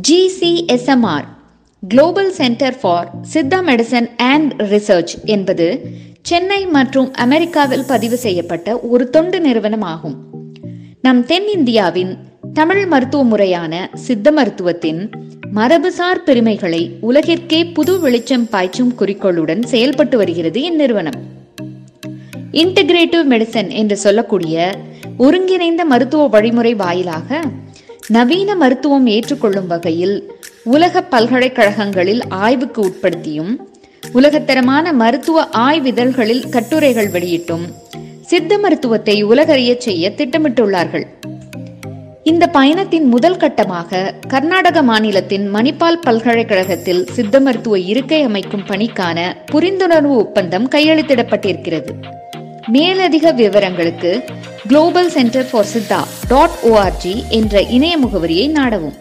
GCSMR Global Center for Siddha medicine and research என்பது சென்னை மற்றும் அமெரிக்காவில் பதிவு செய்யப்பட்ட ஒரு தொண்டு நிறுவனம் ஆகும். நம் தென்னிந்தியாவின் தமிழ் மருத்துவ முறையான சித்த மருத்துவத்தின் மரபுசார் பெருமைகளை உலகிற்கே புது வெளிச்சம் பாய்ச்சும் குறிக்கோளுடன் செயல்பட்டு வருகிறது இந்நிறுவனம். இன்டகிரேட்டிவ் மெடிசன் என்று சொல்லக்கூடிய ஒருங்கிணைந்த மருத்துவ வழிமுறை வாயிலாக நவீன மருத்துவம் ஏற்றுக்கொள்ளும் வகையில் உலக பல்கலைக்கழகங்களில் ஆய்வுக்கு உட்படுத்தியும் உலகத்தரமான மருத்துவ ஆய்விதழ்களில் கட்டுரைகள் வெளியிட்டும் சித்த மருத்துவத்தை உலகறிய செய்ய திட்டமிட்டுள்ளார்கள். இந்த பயணத்தின் முதல் கட்டமாக கர்நாடக மாநிலத்தின் மணிப்பால் பல்கலைக்கழகத்தில் சித்த மருத்துவ இருக்கை அமைக்கும் பணிக்கான புரிந்துணர்வு ஒப்பந்தம் கையெழுத்திடப்பட்டிருக்கிறது. மேலதிக விவரங்களுக்கு குளோபல் சென்டர் ஃபார் சித்தா.org என்ற இணைய முகவரியை நாடவும்.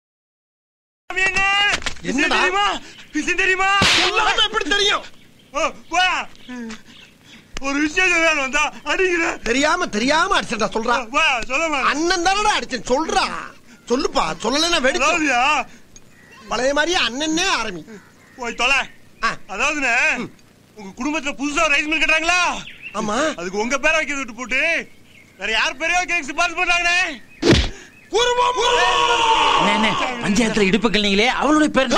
ஒரு விஷயம் தெரியாம அடிச்சா சொல்றா. அண்ணன் தானடா அடிச்சேன் சொல்றா. சொல்லுப்பா, சொல்லலைன்னா வெடிச்சா பழைய மாதிரியே அண்ணனே ஆரம்பி போய் தொலை. அதாவதுண்ணே, உங்க குடும்பத்துல புதுசா ரைஸ் மில் கட்டுறாங்களா? ஆமா, அதுக்கு உங்க பேரை வைக்க விட்டு போட்டு வேற யார் பேரையோ கேக் சிபாரிசு பண்றாங்கண்ணே. பஞ்சாயத்துல இடுப்புகள் நீங்களே அவளுடைய பேர்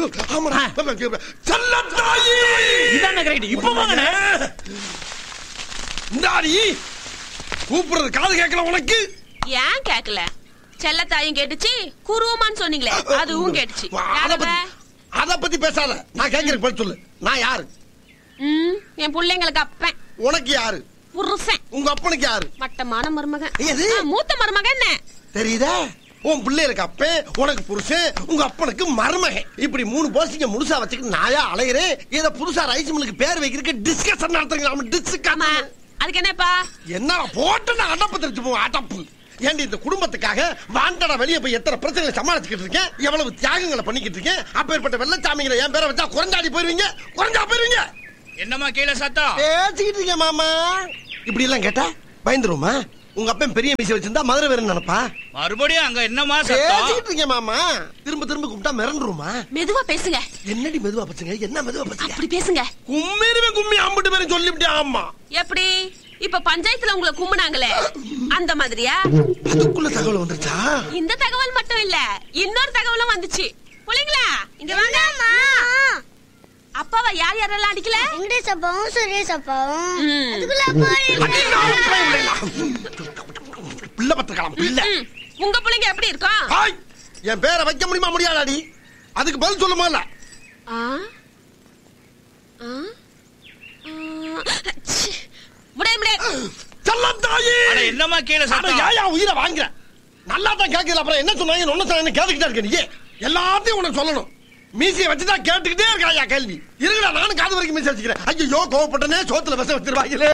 கூப்பிடுறது காது கேட்கல உனக்கு? ஏன் கேட்கல? செல்லத்தாயும் கேட்டுச்சு, குருவமான்னு சொன்னீங்களே அதுவும் கேட்டுச்சு. அத பத்தி பேசாத, நான் கேட்கிறேன் பதில் சொல்லு. நான் யாரு? என் பிள்ளைங்களுக்கு அப்பன். உனக்கு யாரு? புருஷன். உங்க அப்பனுக்கு யாரு? மட்டமான மருமகன். மூத்த மருமகன். என்ன தெரியுதா? உன் பிள்ளைகளுக்கு அப்பன், உனக்கு புருஷன், உங்க அப்பனுக்கு மருமகன். இப்படி 3 போஸ்டிங்க முழுசா வச்சுக்கிட்டு நாயா அலையிறேன். இத புதுசா ரைஸ் மில்லுக்கு பேர் வைக்கிறதுக்கு டிஸ்கஷன் நடத்துறீங்க. அதுக்கு என்னப்பா? என்ன போட்டு நான் அடப்பு தெரிச்சு போவோம். அடப்பு ஏண்டி இந்த குடும்பத்துக்காக வாண்டடா வெளியே போய் எத்தனை பிரச்சனைகளை சமாளிச்சுக்கிட்டு இருக்கேன், எவ்வளவு தியாகங்களை பண்ணிக்கிட்டு இருக்கேன். அப்பேற்பட்ட வெள்ளச்சாமிகளை என் பேரை வச்சா குறைஞ்சாடி போயிருவீங்க. குறைஞ்சா போயிருவீங்க. என்னமா கீழே சத்தம் பேசிக்கிட்டு இருக்கீங்க மாமா. இப்படி எல்லாம் கேட்டா பயந்துருமா? உங்க அப்பன் பெரிய மீசை வச்சிருந்தா மதுரை வேற நினைப்பா. மறுபடியும் அங்க என்னமா பேசிக்கிட்டு இருக்கீங்க மாமா. திரும்ப திரும்ப கூப்பிட்டா மிரண்டுருமா? மெதுவா பேசுங்க. என்னடி மெதுவா பேசுங்க? என்ன மெதுவா பேசுங்க? அப்படி பேசுங்க. கும்மிருவே கும்மி அம்பிட்டு பேரும் சொல்லிவிட்டேன். ஆமா, எப்படி? இப்ப பஞ்சாயத்துல உங்களை கும்பினாங்களே அந்த மாதிரியா? அதுக்குள்ள தகவல் வந்துருச்சா? இந்த தகவல் மட்டும் இல்ல, இன்னொரு தகவலும் வந்துச்சு. புள்ளைங்களா இங்க வாங்க. அப்பாவை யார் யாரெல்லாம் அடிக்கல? வெங்கடேஷ் அப்பாவும் சுரேஷ் அப்பாவும். பிள்ளை பத்திரக்கலாம் பிள்ளை. உங்க பிள்ளைங்க எப்படி இருக்கும்? என் பேரை வைக்க முடியுமா முடியாதாடி? அதுக்கு பதில் சொல்லுமா? இல்ல என்னமா கீழே சத்தம்? உயிரை வாங்குற நல்லா தான் கேட்கல. அப்புறம் என்ன சொன்னாங்க ஒன்னு கேட்டுக்கிட்டே இருக்க. நீ எல்லாத்தையும் உனக்கு சொல்லணும். மீசியை வச்சுதான் கேட்டுக்கிட்டே இருக்கா கேள்வி. இருக்குடா, நானும் காது வரைக்கும் மீசி வச்சுக்கிறேன். ஐயோ கோவப்பட்டனே, சோத்துல விஷம் வச்சிருவாங்களே.